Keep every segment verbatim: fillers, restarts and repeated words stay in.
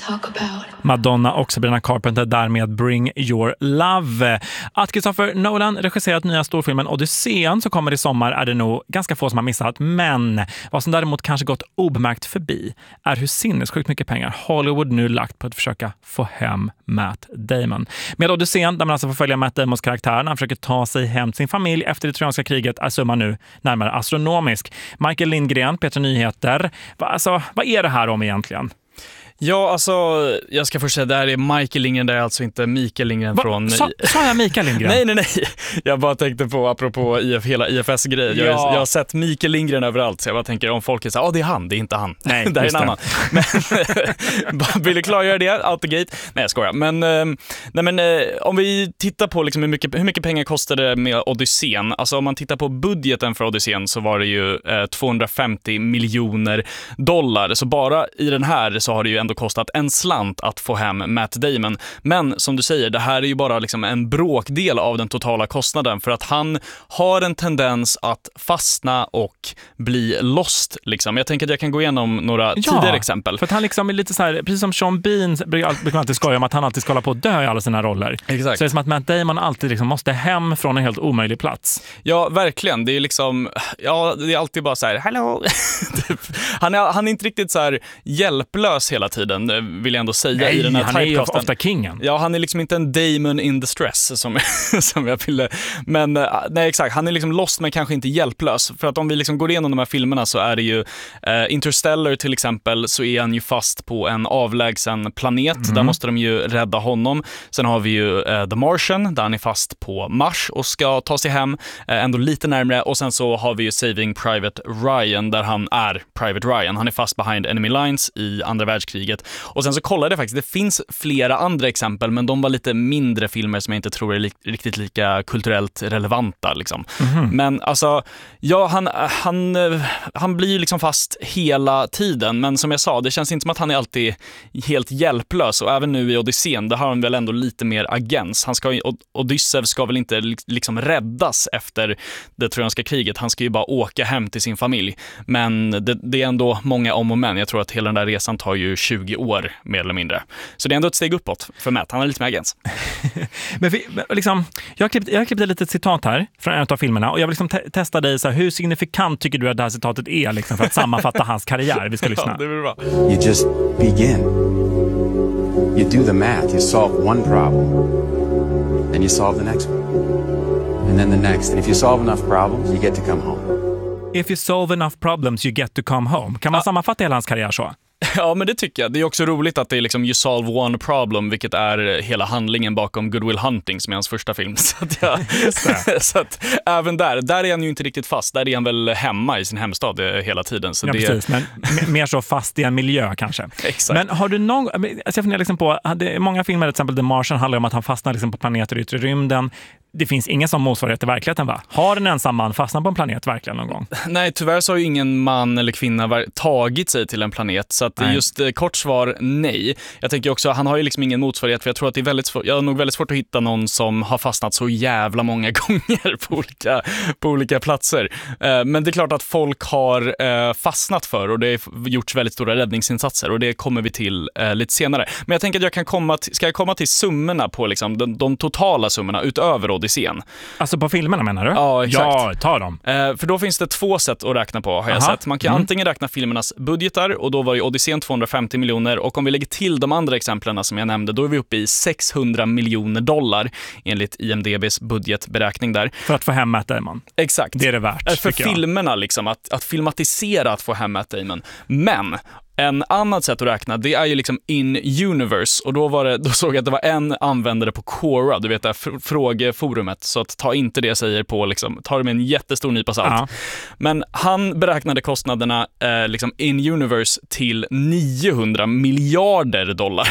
talk about. Madonna och Sabrina Carpenter där med Bring Your Love. Att Christopher Nolan regisserat nya storfilmen Odysseen som kommer i sommar är det nog ganska få som har missat. Men vad som däremot kanske gått obemärkt förbi är hur sinnessjukt mycket pengar Hollywood nu lagt på att försöka få hem Matt Damon. Med Odysseen, där man alltså får följa Matt Damons karaktär när han försöker ta sig hem till sin familj efter det trojanska kriget, är summan nu närmare astronomisk. Michael Lindgren, Petra Nyheter. Va, alltså, vad är det här om egentligen? Ja, alltså, jag ska först säga, det här är Michael Lindgren, det är alltså inte Mikael Lindgren Va? från... Sa, sa jag Mikael Lindgren? nej, nej, nej. Jag bara tänkte på, apropå I F, hela I F S-grejen. Ja. Jag, jag har sett Mikael Lindgren överallt, så jag bara tänker, om folk är så här, ja, det är han, det är inte han. Nej, det är en annan. Men, bara vill klargöra det, out the gate. Nej, jag skojar. Men, eh, nej, men eh, om vi tittar på liksom hur, mycket, hur mycket pengar kostade det med Odysseen, alltså om man tittar på budgeten för Odysseen så var det ju eh, tvåhundrafemtio miljoner dollar. Så bara i den här så har det ju ändå kostat en slant att få hem Matt Damon. Men som du säger, det här är ju bara liksom en bråkdel av den totala kostnaden, för att han har en tendens att fastna och bli lost. Liksom. Jag tänker att jag kan gå igenom några ja, tidigare exempel. För att han liksom är lite så här, precis som Sean Bean brukar man alltid skoja om att han alltid ska hålla på att dö i alla sina roller. Exakt. Så det är som att Matt Damon alltid liksom måste hem från en helt omöjlig plats. Ja, verkligen. Det är liksom, ja, det är alltid bara så här, hallå. han, är, han är inte riktigt så här hjälplös hela tiden, vill jag ändå säga. Nej, i den här han är ju ofta kingen. Ja, han är liksom inte en Damon in distress som, som jag ville. Men nej, exakt, han är liksom lost men kanske inte hjälplös. För att om vi liksom går igenom de här filmerna så är det ju eh, Interstellar till exempel, så är han ju fast på en avlägsen planet. Mm. Där måste de ju rädda honom. Sen har vi ju eh, The Martian, där han är fast på Mars och ska ta sig hem eh, ändå lite närmare. Och sen så har vi ju Saving Private Ryan, där han är Private Ryan. Han är fast behind enemy lines i andra världskriget. Och sen så kollade jag faktiskt, det finns flera andra exempel, men de var lite mindre filmer som jag inte tror är li- riktigt lika kulturellt relevanta. Liksom. Mm-hmm. Men alltså, ja, han, han, han blir ju liksom fast hela tiden, men som jag sa, det känns inte som att han är alltid helt hjälplös, och även nu i Odysseen, där har han väl ändå lite mer agens. Han ska, Odysseus ska väl inte liksom räddas efter det trojanska kriget, han ska ju bara åka hem till sin familj, men det, det är ändå många om och men. Jag tror att hela den där resan tar ju tjugo år mer eller mindre. Så det är ändå ett steg uppåt för Matt. Han är lite mer agens. Men vi, liksom, jag har klippt, jag har klippt ett litet citat här från en av filmerna, och jag vill liksom te- testa dig så här, hur signifikant tycker du att det här citatet är liksom, för att sammanfatta hans karriär? Vi ska lyssna. Ja, det blir bra. You just begin. You do the math. You solve one problem. Then you solve the next one. And then the next. And if you solve enough problems, you get to come home. If you solve enough problems, you get to come home. Kan man ah. sammanfatta hela hans karriär så? Ja, men det tycker jag. Det är också roligt att det är liksom you solve one problem, vilket är hela handlingen bakom Good Will Hunting, som är hans första film. Så att, jag, så att även där, där är han ju inte riktigt fast. Där är han väl hemma i sin hemstad hela tiden. Så ja, det... precis. Men mer så fast i en miljö kanske. Exakt. Men har du någon... Alltså jag funderar liksom på... Det, många filmer, till exempel The Martian, handlar om att han fastnar liksom på planeter i yttre rymden. Det finns ingen som motsvarighet i verkligheten, va? Har en ensam man fastnat på en planet verkligen någon gång? Nej, tyvärr så har ju ingen man eller kvinna tagit sig till en planet. Så att det är just eh, kort svar, nej. Jag tänker också, han har ju liksom ingen motsvarighet, för jag tror att det är väldigt svårt, jag har nog väldigt svårt att hitta någon som har fastnat så jävla många gånger på olika, på olika platser. Eh, men det är klart att folk har eh, fastnat för, och det har gjorts väldigt stora räddningsinsatser, och det kommer vi till eh, lite senare. Men jag tänker att jag kan komma till, ska jag komma till summorna på liksom, de, de totala summorna utöver Odysseen. Alltså på filmerna menar du? Ja, exakt. Ja, ta dem. Eh, för då finns det två sätt att räkna på, har jag Aha. sett. Man kan mm. antingen räkna filmernas budgetar, och då var ju Odysseen tvåhundrafemtio miljoner, och om vi lägger till de andra exemplen som jag nämnde, då är vi uppe i sexhundra miljoner dollar enligt I M D B:s budgetberäkning där. För att få hem Matt Damon. Exakt. Det är det värt. Eh, för filmerna liksom, att, att filmatisera att få hem Matt Damon. Men en annat sätt att räkna, det är ju liksom in-universe, och då, var det, då såg jag att det var en användare på Quora, du vet det här fr- frågeforumet, så att ta inte det jag säger på, liksom, ta det med en jättestor nypa salt. Ja. Men han beräknade kostnaderna eh, liksom in-universe till niohundra miljarder dollar.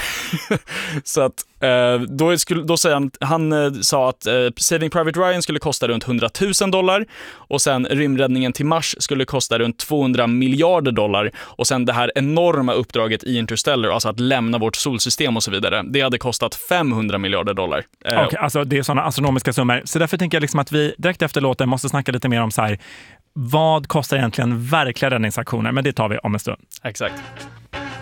Så att eh, då, skulle, då säger han, han eh, sa att eh, Saving Private Ryan skulle kosta runt hundratusen dollar, och sen rymdräddningen till Mars skulle kosta runt tvåhundra miljarder dollar, och sen det här enorma uppdraget i Interstellar, alltså att lämna vårt solsystem och så vidare, det hade kostat femhundra miljarder dollar. Okej, okay, alltså det är sådana astronomiska summor. Så därför tänker jag liksom att vi direkt efter låten måste snacka lite mer om så här, vad kostar egentligen verkliga räddningsaktioner? Men det tar vi om en stund. Exakt.